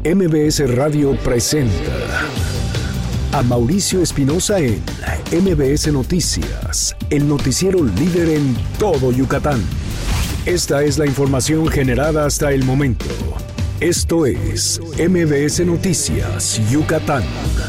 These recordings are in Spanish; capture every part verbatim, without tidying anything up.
M B S Radio presenta a Mauricio Espinosa en M B S Noticias, el noticiero líder en todo Yucatán. Esta es la información generada hasta el momento. Esto es M B S Noticias, Yucatán.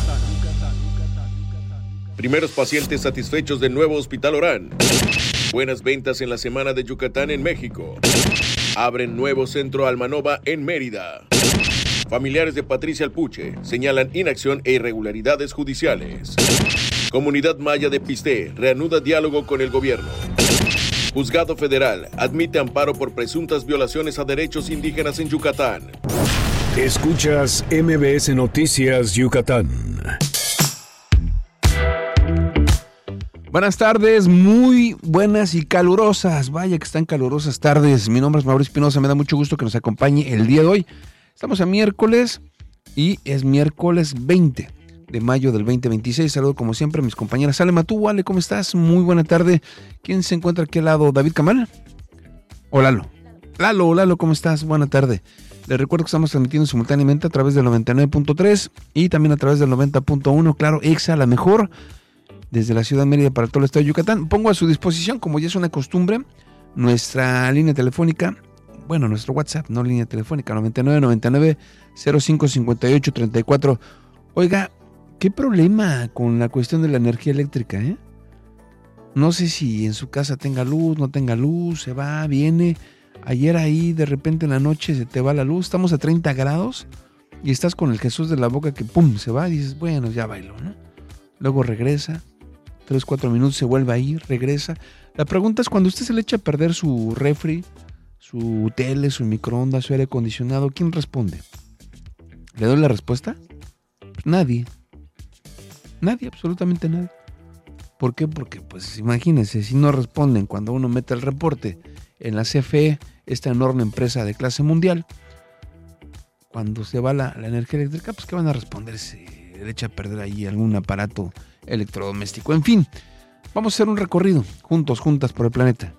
Primeros pacientes satisfechos del nuevo Hospital Orán. Buenas ventas en la Semana de Yucatán en México. Abren nuevo centro Almanova en Mérida. Familiares de Patricia Alpuche señalan inacción e irregularidades judiciales. Comunidad Maya de Pisté reanuda diálogo con el gobierno. Juzgado Federal admite amparo por presuntas violaciones a derechos indígenas en Yucatán. Escuchas M B S Noticias Yucatán. Buenas tardes, muy buenas y calurosas. Vaya que están calurosas tardes. Mi nombre es Mauricio Espinosa, me da mucho gusto que nos acompañe el día de hoy. Estamos a miércoles y es miércoles veinte de mayo del veinte veintiséis. Saludo como siempre a mis compañeras. Ale Matú, Ale, ¿cómo estás? Muy buena tarde. ¿Quién se encuentra aquí al lado? ¿David Camal? ¿O Lalo? Lalo, Lalo, ¿cómo estás? Buena tarde. Les recuerdo que estamos transmitiendo simultáneamente a través del noventa y nueve punto tres y también a través del noventa punto uno. Claro, Exa, la mejor, desde la ciudad de Mérida para todo el estado de Yucatán. Pongo a su disposición, como ya es una costumbre, nuestra línea telefónica. Bueno, nuestro WhatsApp, no línea telefónica, noventa y nueve, noventa y nueve, cero cinco, cincuenta y ocho, treinta y cuatro. Oiga, ¿qué problema con la cuestión de la energía eléctrica, eh? No sé si en su casa tenga luz, no tenga luz, se va, viene. Ayer ahí, de repente en la noche se te va la luz, estamos a treinta grados y estás con el Jesús de la boca que pum, se va y dices, bueno, ya bailo, ¿no? Luego regresa, tres, cuatro minutos se vuelve a ir, regresa. La pregunta es, cuando usted se le echa a perder su refri, su tele, su microondas, su aire acondicionado, ¿quién responde? ¿Le doy la respuesta? Pues nadie. Nadie, absolutamente nadie. ¿Por qué? Porque, pues, imagínense, si no responden cuando uno mete el reporte en la C F E, esta enorme empresa de clase mundial, cuando se va la, la energía eléctrica, pues, ¿qué van a responder? Se le echa a perder ahí algún aparato electrodoméstico. En fin, vamos a hacer un recorrido, juntos, juntas, por el planeta.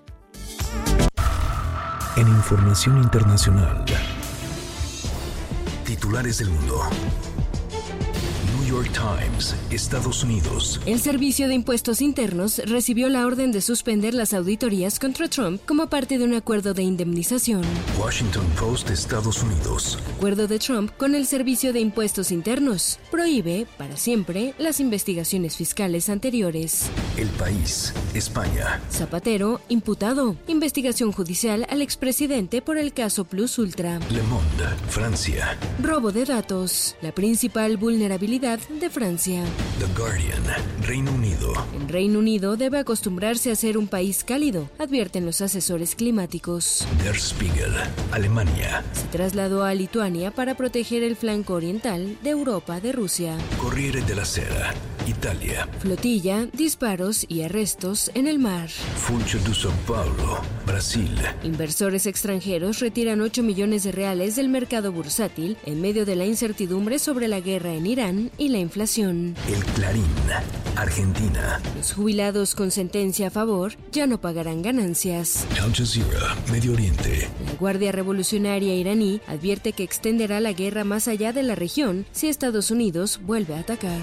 En información internacional, titulares del mundo. New York Times, Estados Unidos. El Servicio de Impuestos Internos recibió la orden de suspender las auditorías contra Trump como parte de un acuerdo de indemnización. Washington Post, Estados Unidos. Acuerdo de Trump con el Servicio de Impuestos Internos prohíbe, para siempre, las investigaciones fiscales anteriores. El País, España. Zapatero, imputado. Investigación judicial al expresidente por el caso Plus Ultra. Le Monde, Francia. Robo de datos. La principal vulnerabilidad de Francia. The Guardian, Reino Unido. El Reino Unido debe acostumbrarse a ser un país cálido, advierten los asesores climáticos. Der Spiegel, Alemania. Se trasladó a Lituania para proteger el flanco oriental de Europa de Rusia. Corriere della Sera, Italia. Flotilla, disparos y arrestos en el mar. Funcho de São Paulo, Brasil. Inversores extranjeros retiran ocho millones de reales del mercado bursátil en medio de la incertidumbre sobre la guerra en Irán y la inflación. El Clarín, Argentina. Los jubilados con sentencia a favor ya no pagarán ganancias. Al Jazeera, Medio Oriente. La Guardia Revolucionaria iraní advierte que extenderá la guerra más allá de la región si Estados Unidos vuelve a atacar.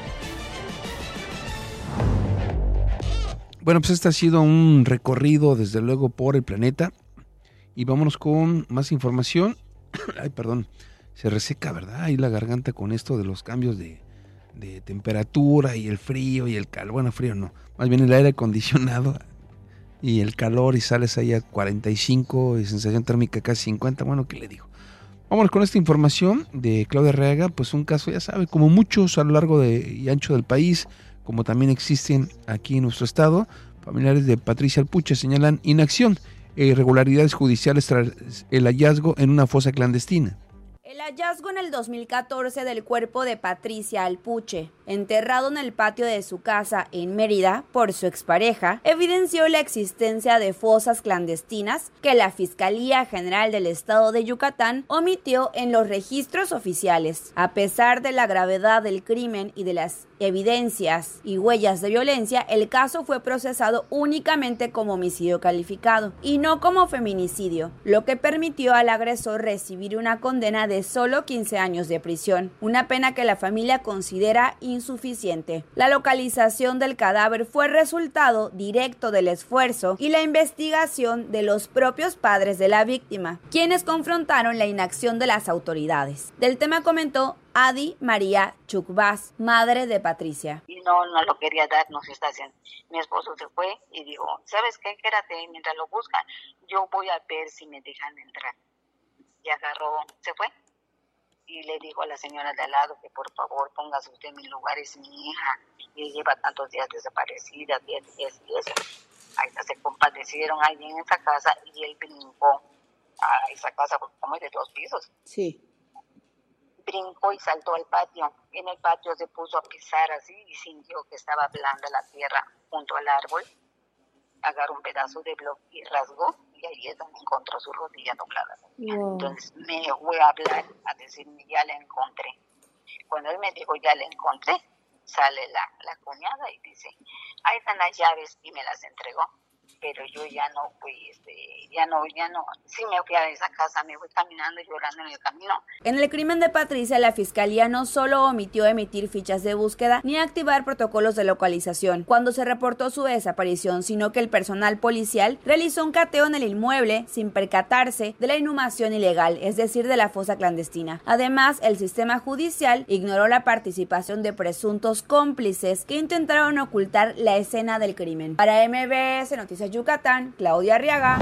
Bueno, pues este ha sido un recorrido, desde luego, por el planeta. Y vámonos con más información. Ay, perdón, se reseca, ¿verdad? Ahí la garganta con esto de los cambios de, de temperatura y el frío y el calor. Bueno, frío no, más bien el aire acondicionado y el calor, y sales ahí a cuarenta y cinco y sensación térmica casi cincuenta. Bueno, ¿qué le digo? Vámonos con esta información de Claudia Reaga. Pues un caso, ya sabe, como muchos a lo largo de, y ancho del país, como también existen aquí en nuestro estado, familiares de Patricia Alpuche señalan inacción e irregularidades judiciales tras el hallazgo en una fosa clandestina. El hallazgo en el dos mil catorce del cuerpo de Patricia Alpuche, enterrado en el patio de su casa en Mérida por su expareja, evidenció la existencia de fosas clandestinas que la Fiscalía General del Estado de Yucatán omitió en los registros oficiales. A pesar de la gravedad del crimen y de las evidencias y huellas de violencia, el caso fue procesado únicamente como homicidio calificado y no como feminicidio, lo que permitió al agresor recibir una condena de de solo quince años de prisión, una pena que la familia considera insuficiente. La localización del cadáver fue resultado directo del esfuerzo y la investigación de los propios padres de la víctima, quienes confrontaron la inacción de las autoridades. Del tema comentó Adi María Chukbas, madre de Patricia. Y no, no lo quería dar, no se está haciendo. Mi esposo se fue y dijo, ¿sabes qué? Quédate mientras lo buscan. Yo voy a ver si me dejan entrar. Y agarró, se fue. Y le dijo a la señora de al lado que por favor póngase usted en mi lugar, es mi hija. Y lleva tantos días desaparecida, diez, diez, diez. Ahí se compadecieron alguien en esa casa y él brincó a esa casa, porque como es de dos pisos. Sí. Brincó y saltó al patio. En el patio se puso a pisar así y sintió que estaba blanda la tierra junto al árbol. Agarró un pedazo de bloque y rasgó y ahí es donde encontró su rodilla doblada. Wow. Entonces me fue a hablar, a decirme ya la encontré. Cuando él me dijo ya la encontré, sale la, la cuñada y dice, ahí están las llaves y me las entregó. Pero yo ya no fui, este, ya no, ya no, sí me fui a esa casa, me fui caminando y llorando en el camino. En el crimen de Patricia, la fiscalía no solo omitió emitir fichas de búsqueda ni activar protocolos de localización cuando se reportó su desaparición, sino que el personal policial realizó un cateo en el inmueble sin percatarse de la inhumación ilegal, es decir, de la fosa clandestina. Además, el sistema judicial ignoró la participación de presuntos cómplices que intentaron ocultar la escena del crimen. Para M B S Noticias Yucatán, Claudia Arriaga.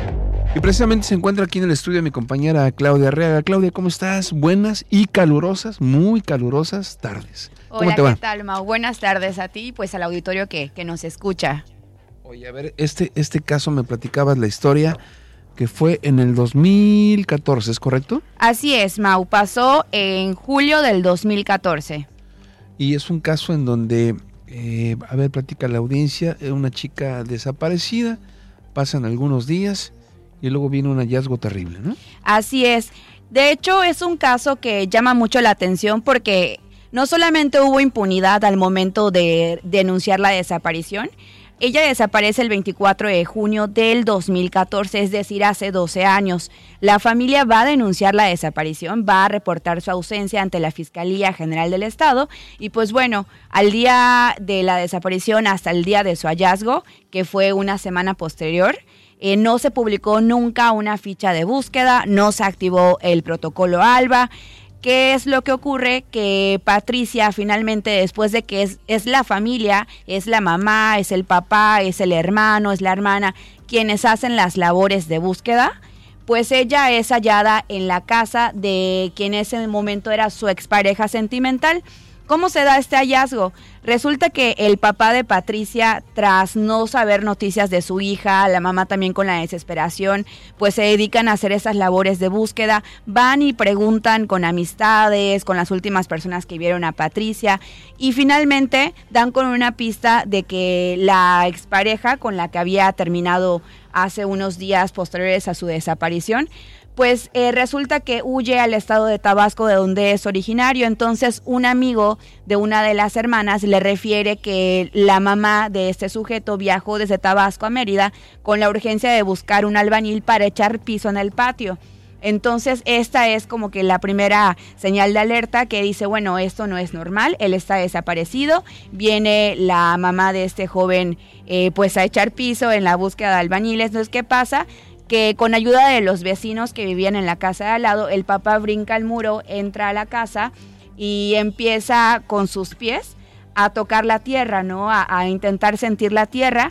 Y precisamente se encuentra aquí en el estudio mi compañera Claudia Arriaga. Claudia, ¿cómo estás? Buenas y calurosas, muy calurosas tardes. ¿Cómo Hola, te va? ¿qué tal, Mau? Buenas tardes a ti y pues al auditorio que, que nos escucha. Oye, a ver, este, este caso me platicabas la historia que fue en el dos mil catorce, ¿es correcto? Así es, Mau. Pasó en julio del dos mil catorce. Y es un caso en donde... Eh, a ver, platica la audiencia, una chica desaparecida, pasan algunos días y luego viene un hallazgo terrible, ¿no? Así es. De hecho, es un caso que llama mucho la atención porque no solamente hubo impunidad al momento de denunciar la desaparición. Ella desaparece el veinticuatro de junio del dos mil catorce, es decir, hace doce años. La familia va a denunciar la desaparición, va a reportar su ausencia ante la Fiscalía General del Estado y pues bueno, al día de la desaparición hasta el día de su hallazgo, que fue una semana posterior, eh, no se publicó nunca una ficha de búsqueda, no se activó el protocolo ALBA. ¿Qué es lo que ocurre? Que Patricia finalmente, después de que es, es la familia, es la mamá, es el papá, es el hermano, es la hermana, quienes hacen las labores de búsqueda, pues ella es hallada en la casa de quien en ese momento era su expareja sentimental. ¿Cómo se da este hallazgo? Resulta que el papá de Patricia, tras no saber noticias de su hija, la mamá también con la desesperación, pues se dedican a hacer esas labores de búsqueda, van y preguntan con amistades, con las últimas personas que vieron a Patricia y finalmente dan con una pista de que la expareja con la que había terminado hace unos días posteriores a su desaparición, pues eh, resulta que huye al estado de Tabasco de donde es originario. Entonces un amigo de una de las hermanas le refiere que la mamá de este sujeto viajó desde Tabasco a Mérida con la urgencia de buscar un albañil para echar piso en el patio. Entonces esta es como que la primera señal de alerta que dice, bueno, esto no es normal, él está desaparecido. Viene la mamá de este joven eh, pues a echar piso en la búsqueda de albañiles. Entonces, ¿qué pasa? Que con ayuda de los vecinos que vivían en la casa de al lado, el papá brinca el muro, entra a la casa y empieza con sus pies a tocar la tierra, ¿no? A, a intentar sentir la tierra.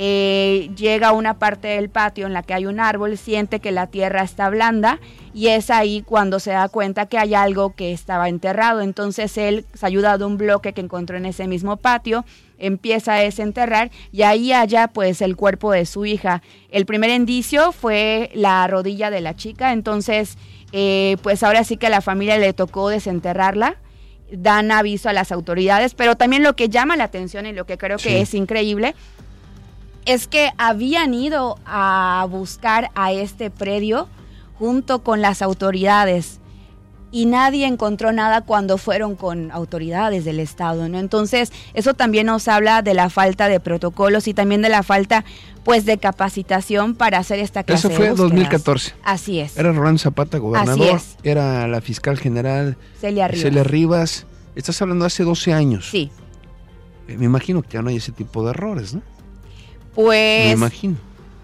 Eh, llega a una parte del patio en la que hay un árbol, siente que la tierra está blanda y es ahí cuando se da cuenta que hay algo que estaba enterrado. Entonces él se ayuda de un bloque que encontró en ese mismo patio, empieza a desenterrar y ahí halla pues el cuerpo de su hija. El primer indicio fue la rodilla de la chica, entonces eh, pues ahora sí que a la familia le tocó desenterrarla, dan aviso a las autoridades, pero también lo que llama la atención y lo que creo que sí es increíble es que habían ido a buscar a este predio junto con las autoridades. y nadie encontró nada cuando fueron con autoridades del Estado, ¿no? Entonces, eso también nos habla de la falta de protocolos y también de la falta, pues, de capacitación para hacer esta clase de búsquedas. Eso fue búsquedas. dos mil catorce. Así es. Era Rolando Zapata gobernador, Así es. Era la fiscal general Celia Rivas. Celia Rivas. Estás hablando de hace doce años. Sí. Eh, me imagino que ya no hay ese tipo de errores, ¿no? Pues... Me imagino.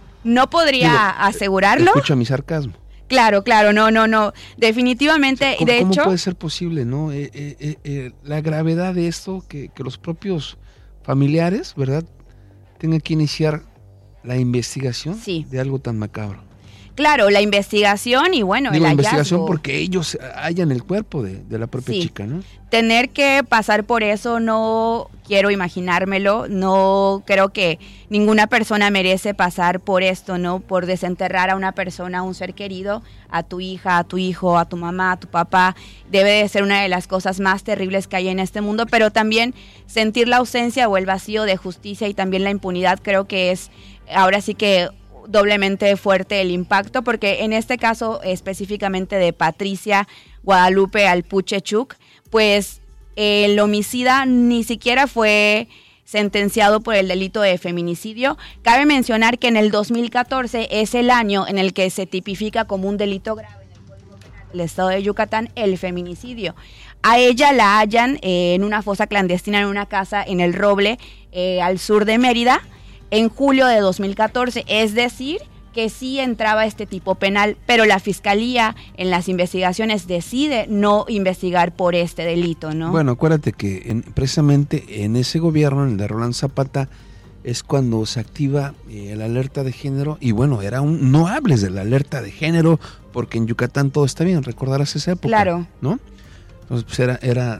No podría Digo, asegurarlo. Escucha mi sarcasmo. Claro, claro, no, no, no, definitivamente, ¿Cómo, de ¿Cómo hecho... puede ser posible, no? Eh, eh, eh, eh, la gravedad de esto, que, que los propios familiares, ¿verdad?, tengan que iniciar la investigación sí. de algo tan macabro. Claro, la investigación y bueno, Digo, el la investigación hallazgo. Porque ellos hallan el cuerpo de, de la propia sí. chica, ¿no? Tener que pasar por eso no quiero imaginármelo, no creo que ninguna persona merece pasar por esto, ¿no? Por desenterrar a una persona, a un ser querido, a tu hija, a tu hijo, a tu mamá, a tu papá, debe de ser una de las cosas más terribles que hay en este mundo, pero también sentir la ausencia o el vacío de justicia y también la impunidad creo que es ahora sí que doblemente fuerte el impacto, porque en este caso específicamente de Patricia Guadalupe Alpuche Chuc, pues el homicida ni siquiera fue sentenciado por el delito de feminicidio. Cabe mencionar que en el dos mil catorce es el año en el que se tipifica como un delito grave en el Código Penal del Estado de Yucatán el feminicidio. A ella la hallan eh, en una fosa clandestina en una casa en El Roble, eh, al sur de Mérida, en julio de dos mil catorce, es decir, que sí entraba este tipo penal, pero la Fiscalía en las investigaciones decide no investigar por este delito, ¿no? Bueno, acuérdate que en, precisamente en ese gobierno, en el de Rolando Zapata, es cuando se activa eh, la alerta de género, y bueno, era un, no hables de la alerta de género, porque en Yucatán todo está bien, recordarás esa época, claro, ¿no? Entonces, pues era, era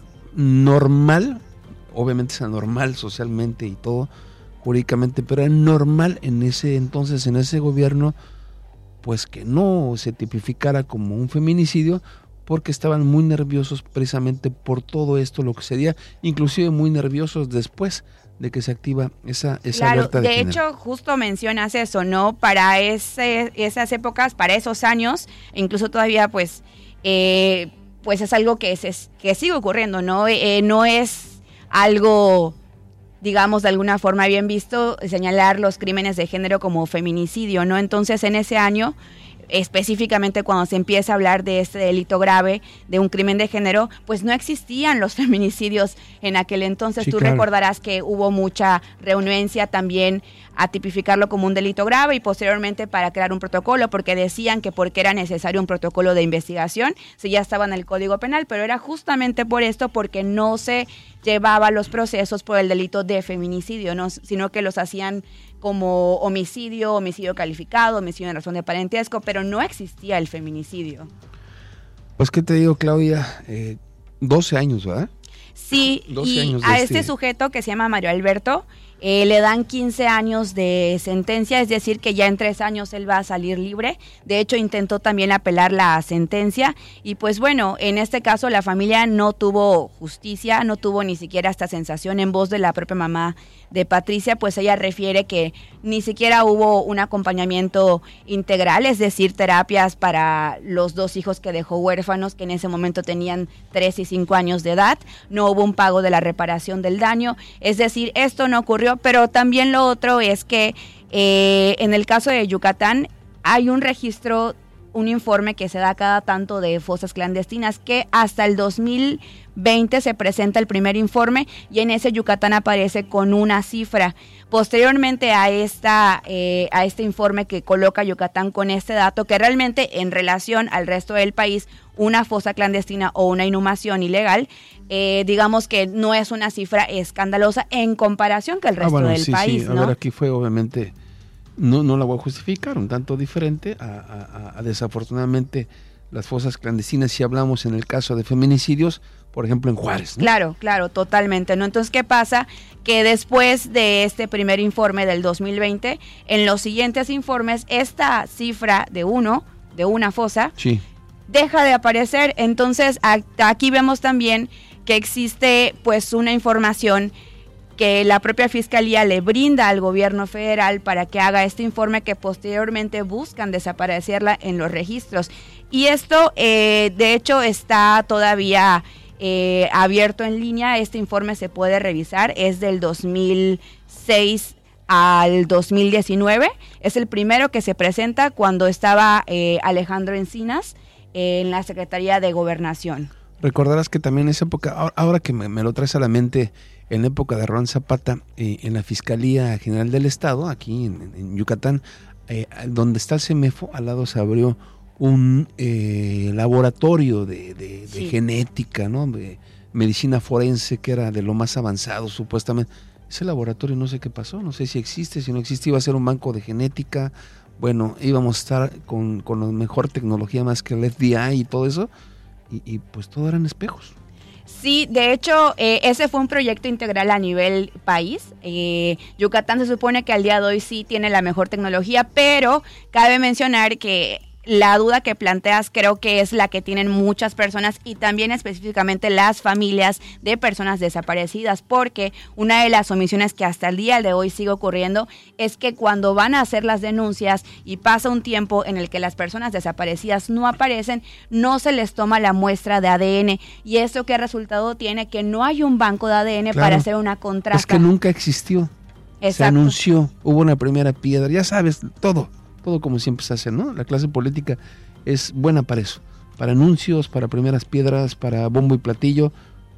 normal, obviamente es anormal socialmente y todo, jurídicamente, pero era normal en ese entonces, en ese gobierno, pues que no se tipificara como un feminicidio, porque estaban muy nerviosos precisamente por todo esto, lo que sería, inclusive muy nerviosos después de que se activa esa, esa claro, alerta de, de género. hecho, justo mencionas eso, ¿no? Para ese, esas épocas, para esos años, incluso todavía, pues, eh, pues es algo que, es, que sigue ocurriendo, ¿no? Eh, no es algo, digamos, de alguna forma bien visto señalar los crímenes de género como feminicidio, ¿no? Entonces, en ese año, específicamente cuando se empieza a hablar de este delito grave, de un crimen de género, pues no existían los feminicidios en aquel entonces. Sí, Tú claro. recordarás que hubo mucha renuencia también a tipificarlo como un delito grave y posteriormente para crear un protocolo, porque decían que porque era necesario un protocolo de investigación, si ya estaba en el Código Penal, pero era justamente por esto, porque no se llevaba los procesos por el delito de feminicidio, ¿no? Sino que los hacían como homicidio, homicidio calificado, homicidio en razón de parentesco, pero no existía el feminicidio. Pues, ¿qué te digo, Claudia? Eh, doce años, ¿verdad? Sí, y años a de este este... sujeto que se llama Mario Alberto, eh, le dan quince años de sentencia, es decir, que ya en tres años él va a salir libre. De hecho, intentó también apelar la sentencia y pues bueno, en este caso la familia no tuvo justicia, no tuvo ni siquiera esta sensación. En voz de la propia mamá de Patricia, pues ella refiere que ni siquiera hubo un acompañamiento integral, es decir, terapias para los dos hijos que dejó huérfanos, que en ese momento tenían tres y cinco años de edad, no hubo un pago de la reparación del daño, es decir, esto no ocurrió, pero también lo otro es que eh, en el caso de Yucatán hay un registro, un informe que se da cada tanto de fosas clandestinas, que hasta el dos mil veinte se presenta el primer informe y en ese Yucatán aparece con una cifra. Posteriormente a esta eh, a este informe que coloca Yucatán con este dato, que realmente en relación al resto del país, una fosa clandestina o una inhumación ilegal, eh, digamos que no es una cifra escandalosa en comparación que el resto ah, bueno, del sí, país, sí. A ¿no? ver, aquí fue obviamente, no, no la voy a justificar, un tanto diferente a, a, a desafortunadamente las fosas clandestinas, si hablamos en el caso de feminicidios, por ejemplo en Juárez, ¿no? Claro, claro, totalmente, ¿no? Entonces, ¿qué pasa? Que después de este primer informe del dos mil veinte, en los siguientes informes, esta cifra de uno, de una fosa, sí, deja de aparecer. Entonces, aquí vemos también que existe pues una información que la propia Fiscalía le brinda al gobierno federal para que haga este informe, que posteriormente buscan desaparecerla en los registros. Y esto, eh, de hecho, está todavía eh, abierto en línea. Este informe se puede revisar, es del dos mil seis al dos mil diecinueve. Es el primero que se presenta cuando estaba eh, Alejandro Encinas eh, en la Secretaría de Gobernación. Recordarás que también en esa época, ahora, ahora que me, me lo traes a la mente, en la época de Roland Zapata, eh, en la Fiscalía General del Estado, aquí en, en Yucatán, eh, donde está el CEMEFO, al lado se abrió un eh, laboratorio de, de, de sí. genética, ¿no? De medicina forense, que era de lo más avanzado supuestamente. Ese laboratorio no sé qué pasó, no sé si existe, si no existe, iba a ser un banco de genética. Bueno, íbamos a estar con, con la mejor tecnología más que el F B I y todo eso, y, y pues todo eran espejos. Sí, de hecho, eh, ese fue un proyecto integral a nivel país. Eh, Yucatán se supone que al día de hoy sí tiene la mejor tecnología, pero cabe mencionar que la duda que planteas creo que es la que tienen muchas personas y también específicamente las familias de personas desaparecidas, porque una de las omisiones que hasta el día de hoy sigue ocurriendo es que cuando van a hacer las denuncias y pasa un tiempo en el que las personas desaparecidas no aparecen, no se les toma la muestra de A D N, y eso ¿qué resultado tiene? Que no hay un banco de A D N claro, para hacer una contrasta. Es que nunca existió. Exacto. Se anunció, hubo una primera piedra, ya sabes, todo. Todo como siempre se hace, ¿no? La clase política es buena para eso, para anuncios, para primeras piedras, para bombo y platillo.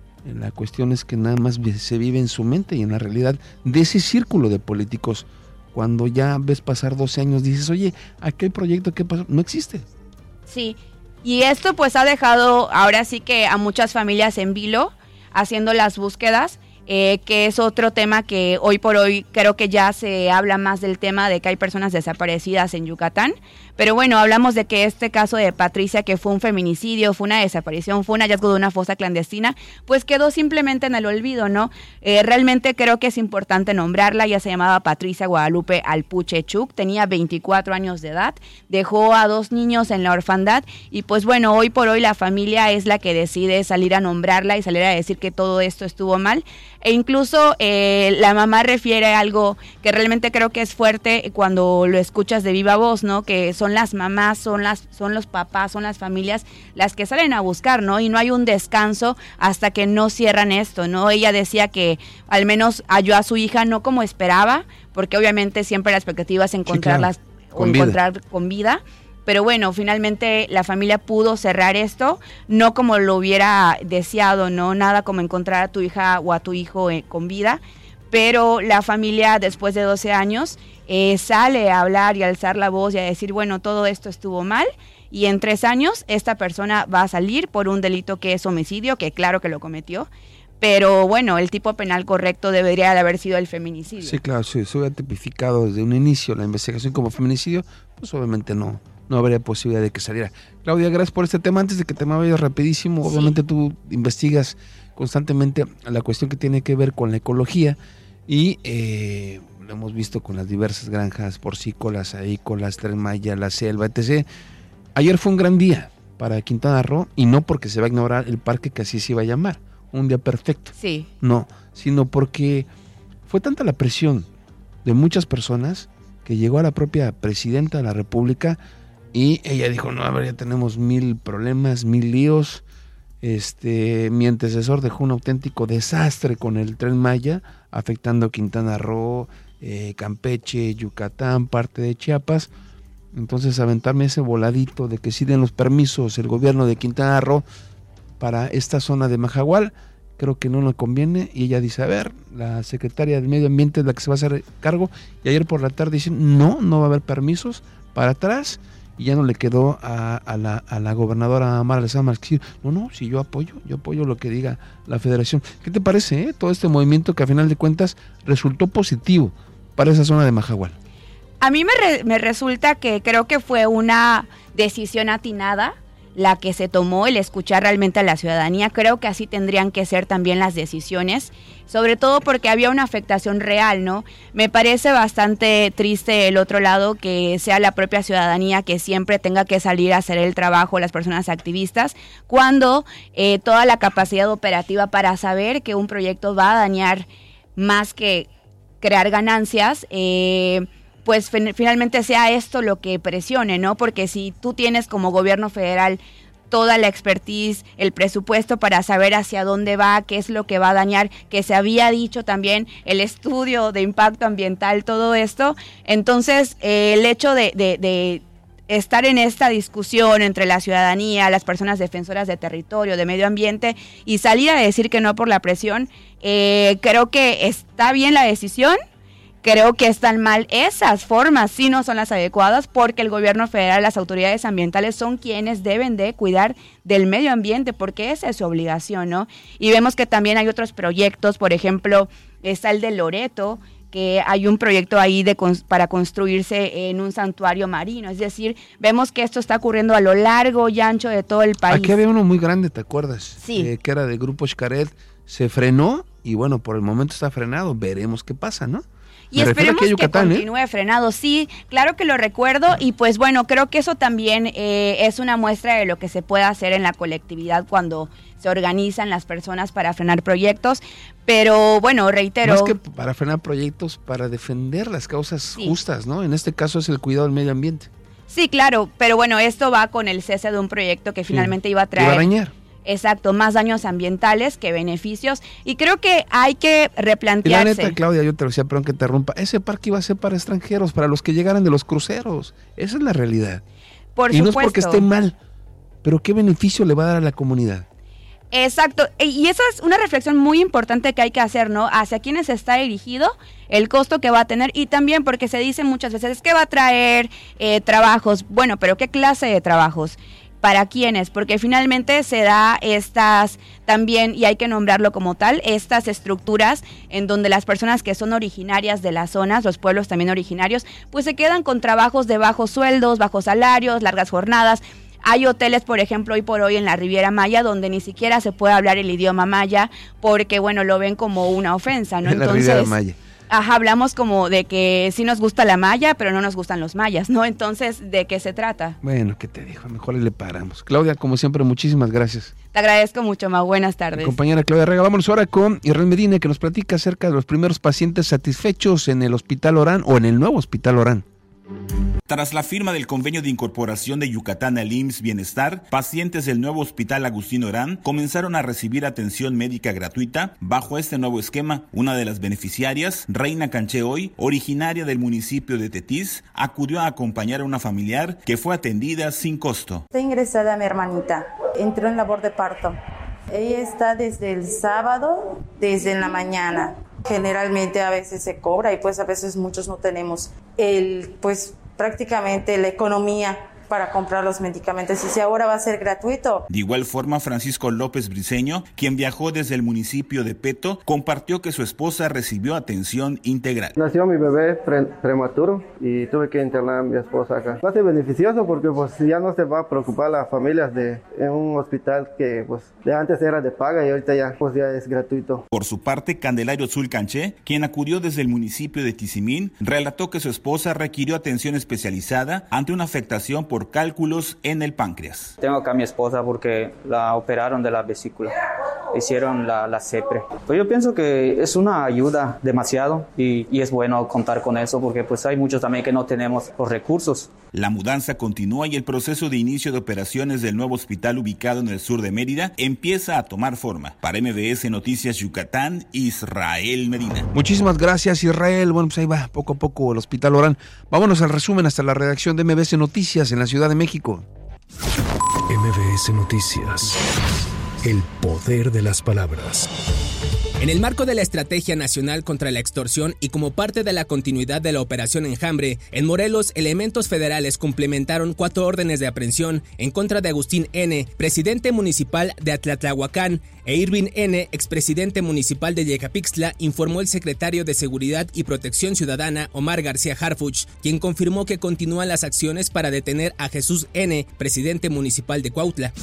La cuestión es que nada más se vive en su mente y en la realidad de ese círculo de políticos. Cuando ya ves pasar doce años, dices, oye, aquel proyecto, ¿qué pasó? No existe. Sí, y esto pues ha dejado ahora sí que a muchas familias en vilo, haciendo las búsquedas. Eh, que es otro tema que hoy por hoy creo que ya se habla más del tema de que hay personas desaparecidas en Yucatán, pero bueno, hablamos de que este caso de Patricia, que fue un feminicidio, fue una desaparición, fue un hallazgo de una fosa clandestina, pues quedó simplemente en el olvido, ¿no? Eh, realmente creo que es importante nombrarla. Ella se llamaba Patricia Guadalupe Alpuche Chuc, tenía veinticuatro años de edad, dejó a dos niños en la orfandad y pues bueno, hoy por hoy la familia es la que decide salir a nombrarla y salir a decir que todo esto estuvo mal. E incluso eh, la mamá refiere a algo que realmente creo que es fuerte cuando lo escuchas de viva voz, ¿no? Que son las mamás, son las, son los papás, son las familias las que salen a buscar, ¿no? Y no hay un descanso hasta que no cierran esto, ¿no? Ella decía que al menos halló a su hija no como esperaba, porque obviamente siempre la expectativa es encontrarlas sí, claro. o encontrar vida. con vida. Pero bueno, finalmente la familia pudo cerrar esto, no como lo hubiera deseado, no nada como encontrar a tu hija o a tu hijo eh, con vida, pero la familia después de doce años eh, sale a hablar y a alzar la voz y a decir, bueno, todo esto estuvo mal, y en tres años esta persona va a salir por un delito que es homicidio, que claro que lo cometió, pero bueno, el tipo penal correcto debería de haber sido el feminicidio. Sí, claro, si se hubiera tipificado desde un inicio la investigación como feminicidio, pues obviamente no. no habría posibilidad de que saliera. Claudia, gracias por este tema. Antes de que te me vayas rapidísimo, sí. Obviamente tú investigas constantemente la cuestión que tiene que ver con la ecología y eh, lo hemos visto con las diversas granjas porcícolas, avícolas, Tren Maya, la selva, etcétera. Ayer fue un gran día para Quintana Roo y no porque se va a ignorar el parque que así se iba a llamar, un día perfecto. Sí. No, sino porque fue tanta la presión de muchas personas que llegó a la propia presidenta de la República. Y ella dijo, no, a ver, ya tenemos mil problemas, mil líos. Este, mi antecesor dejó un auténtico desastre con el Tren Maya, afectando Quintana Roo, eh, Campeche, Yucatán, parte de Chiapas. Entonces, aventarme ese voladito de que sí den los permisos el gobierno de Quintana Roo para esta zona de Majahual, creo que no le conviene. Y ella dice, a ver, la secretaria del Medio Ambiente es la que se va a hacer cargo. Y ayer por la tarde dicen, no, no va a haber permisos, para atrás. Y ya no le quedó a, a, la, a la gobernadora Mara Lezama decir, no, no, si yo apoyo, yo apoyo lo que diga la federación. ¿Qué te parece, eh? Todo este movimiento que a final de cuentas resultó positivo para esa zona de Majahual? A mí me, re, me resulta que creo que fue una decisión atinada la que se tomó, el escuchar realmente a la ciudadanía. Creo que así tendrían que ser también las decisiones, sobre todo porque había una afectación real, ¿no? Me parece bastante triste el otro lado, que sea la propia ciudadanía que siempre tenga que salir a hacer el trabajo, las personas activistas, cuando eh, toda la capacidad operativa para saber que un proyecto va a dañar más que crear ganancias, eh, pues fin- finalmente sea esto lo que presione, ¿no? Porque si tú tienes como gobierno federal toda la expertise, el presupuesto para saber hacia dónde va, qué es lo que va a dañar, que se había dicho también, el estudio de impacto ambiental, todo esto, entonces eh, el hecho de, de, de estar en esta discusión entre la ciudadanía, las personas defensoras de territorio, de medio ambiente, y salir a decir que no por la presión, eh, creo que está bien la decisión. Creo que están mal esas formas, sí no son las adecuadas, porque el gobierno federal, las autoridades ambientales son quienes deben de cuidar del medio ambiente, porque esa es su obligación, ¿no? Y vemos que también hay otros proyectos, por ejemplo, está el de Loreto, que hay un proyecto ahí de para construirse en un santuario marino, es decir, vemos que esto está ocurriendo a lo largo y ancho de todo el país. Aquí había uno muy grande, ¿te acuerdas? Sí. Eh, que era del Grupo Xcaret, se frenó y bueno, por el momento está frenado, veremos qué pasa, ¿no? Y Me esperemos que, Yucatán, que continúe ¿eh? frenado, sí, claro que lo recuerdo y pues bueno, creo que eso también eh, es una muestra de lo que se puede hacer en la colectividad cuando se organizan las personas para frenar proyectos, pero bueno, reitero... Más que para frenar proyectos, para defender las causas sí. justas, ¿no? En este caso es el cuidado del medio ambiente. Sí, claro, pero bueno, esto va con el cese de un proyecto que finalmente sí. iba a traer... Iba a dañar. Exacto, más daños ambientales que beneficios y creo que hay que replantearse. Y la neta, Claudia, yo te decía, perdón que te interrumpa, ese parque iba a ser para extranjeros, para los que llegaran de los cruceros, esa es la realidad. Por y supuesto. No es porque esté mal, pero ¿qué beneficio le va a dar a la comunidad? Exacto, y esa es una reflexión muy importante que hay que hacer, ¿no? Hacia quiénes está dirigido, el costo que va a tener y también porque se dice muchas veces, es que va a traer eh, trabajos, bueno, pero ¿qué clase de trabajos? ¿Para quiénes? Porque finalmente se da estas también, y hay que nombrarlo como tal, estas estructuras en donde las personas que son originarias de las zonas, los pueblos también originarios, pues se quedan con trabajos de bajos sueldos, bajos salarios, largas jornadas. Hay hoteles, por ejemplo, hoy por hoy en la Riviera Maya, donde ni siquiera se puede hablar el idioma maya, porque, bueno, lo ven como una ofensa, ¿no? En la Entonces, Riviera Maya. Ajá, hablamos como de que sí nos gusta la maya, pero no nos gustan los mayas, ¿no? Entonces, ¿de qué se trata? Bueno, ¿qué te dijo? Mejor le paramos. Claudia, como siempre, muchísimas gracias. Te agradezco mucho, Ma. Buenas tardes. Mi compañera Claudia Rega, vámonos ahora con Israel Medina, que nos platica acerca de los primeros pacientes satisfechos en el Hospital Orán o en el nuevo Hospital Orán. Tras la firma del convenio de incorporación de Yucatán al I M S S Bienestar, pacientes del nuevo Hospital Agustín Orán comenzaron a recibir atención médica gratuita bajo este nuevo esquema. Una de las beneficiarias, Reina Cancheoy, originaria del municipio de Tetis, acudió a acompañar a una familiar que fue atendida sin costo. Está ingresada mi hermanita, entró en labor de parto. Ella está desde el sábado, desde en la mañana. Generalmente a veces se cobra y pues a veces muchos no tenemos el, pues prácticamente la economía para comprar los medicamentos, y si ahora va a ser gratuito. De igual forma, Francisco López Briceño, quien viajó desde el municipio de Peto, compartió que su esposa recibió atención integral. Nació mi bebé pre prematuro y tuve que internar a mi esposa acá. Va a ser beneficioso porque pues ya no se va a preocupar las familias de en un hospital que pues de antes era de paga y ahorita ya pues ya es gratuito. Por su parte, Candelario Zulcanché, quien acudió desde el municipio de Tizimín, relató que su esposa requirió atención especializada ante una afectación por cálculos en el páncreas. Tengo acá a mi esposa porque la operaron de la vesícula, hicieron la, la CEPRE. Pues yo pienso que es una ayuda demasiado y, y es bueno contar con eso porque pues hay muchos también que no tenemos los recursos. La mudanza continúa y el proceso de inicio de operaciones del nuevo hospital ubicado en el sur de Mérida empieza a tomar forma. Para M V S Noticias Yucatán, Israel Medina. Muchísimas gracias, Israel. Bueno, pues ahí va poco a poco el Hospital Orán. Vámonos al resumen hasta la redacción de M V S Noticias en la Ciudad de México. M V S Noticias. El poder de las palabras. En el marco de la Estrategia Nacional contra la Extorsión y como parte de la continuidad de la Operación Enjambre, en Morelos, elementos federales complementaron cuatro órdenes de aprehensión en contra de Agustín N., presidente municipal de Atlatlahuacán, e Irving N., expresidente municipal de Yecapixtla, informó el secretario de Seguridad y Protección Ciudadana, Omar García Harfuch, quien confirmó que continúan las acciones para detener a Jesús N., presidente municipal de Cuautla.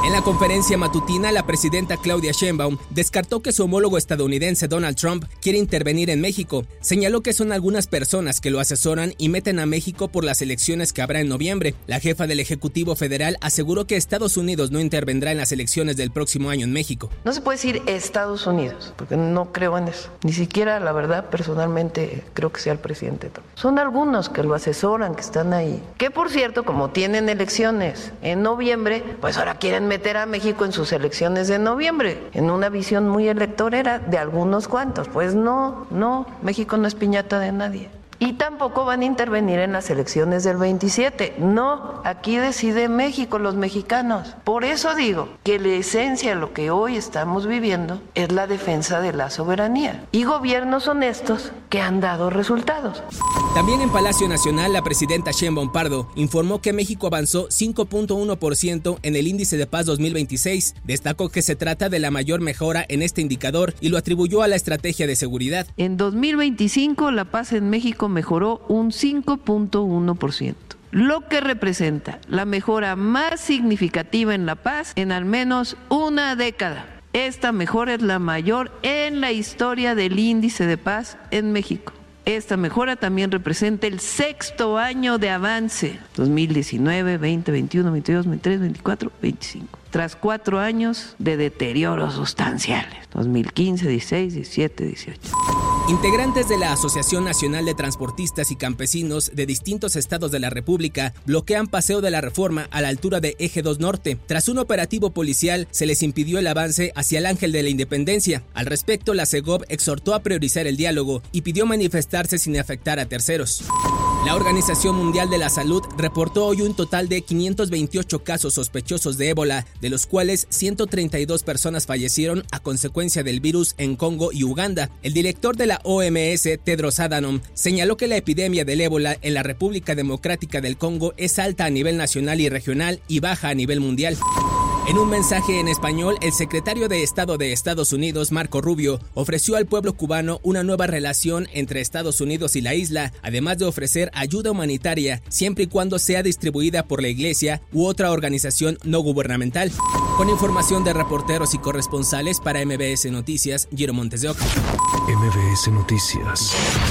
En la conferencia matutina, la presidenta Claudia Sheinbaum descartó que su homólogo estadounidense Donald Trump quiere intervenir en México. Señaló que son algunas personas que lo asesoran y meten a México por las elecciones que habrá en noviembre. La jefa del Ejecutivo Federal aseguró que Estados Unidos no intervendrá en las elecciones del próximo año en México. No se puede decir Estados Unidos, porque no creo en eso. Ni siquiera, la verdad, personalmente creo que sea el presidente Trump. Son algunos que lo asesoran, que están ahí. Que, por cierto, como tienen elecciones en noviembre, pues ahora quieren meter meter a México en sus elecciones de noviembre, en una visión muy electorera de algunos cuantos. Pues no, no, México no es piñata de nadie. Y tampoco van a intervenir en las elecciones del veintisiete. No, aquí decide México, los mexicanos. Por eso digo que la esencia de lo que hoy estamos viviendo es la defensa de la soberanía y gobiernos honestos que han dado resultados. También en Palacio Nacional, la presidenta Sheinbaum Pardo informó que México avanzó cinco punto uno por ciento en el Índice de Paz dos mil veintiséis. Destacó que se trata de la mayor mejora en este indicador y lo atribuyó a la estrategia de seguridad. En dos mil veinticinco, la paz en México mejoró un cinco punto uno por ciento, lo que representa la mejora más significativa en la paz en al menos una década. Esta mejora es la mayor en la historia del índice de paz en México. Esta mejora también representa el sexto año de avance, dos mil diecinueve, veinte, veintiuno, veintidós, veintitrés, veinticuatro, veinticinco. Tras cuatro años de deterioros sustanciales, dos mil quince, dieciséis, diecisiete, dieciocho. Integrantes de la Asociación Nacional de Transportistas y Campesinos de distintos estados de la República bloquean Paseo de la Reforma a la altura de Eje dos Norte. Tras un operativo policial, se les impidió el avance hacia el Ángel de la Independencia. Al respecto, la Segov exhortó a priorizar el diálogo y pidió manifestarse sin afectar a terceros. La Organización Mundial de la Salud reportó hoy un total de quinientos veintiocho casos sospechosos de ébola, de los cuales ciento treinta y dos personas fallecieron a consecuencia del virus en Congo y Uganda. El director de la O M S, Tedros Adhanom, señaló que la epidemia del ébola en la República Democrática del Congo es alta a nivel nacional y regional y baja a nivel mundial. En un mensaje en español, el secretario de Estado de Estados Unidos, Marco Rubio, ofreció al pueblo cubano una nueva relación entre Estados Unidos y la isla, además de ofrecer ayuda humanitaria, siempre y cuando sea distribuida por la Iglesia u otra organización no gubernamental. Con información de reporteros y corresponsales para M B S Noticias, Giro Montes de Oca. M B S Noticias.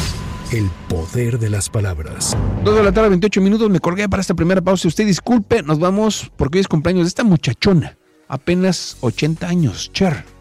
El poder de las palabras. Dos de la tarde, veintiocho minutos, me colgué para esta primera pausa. Usted disculpe, nos vamos porque hoy es cumpleaños de esta muchachona. Apenas ochenta años, Cher.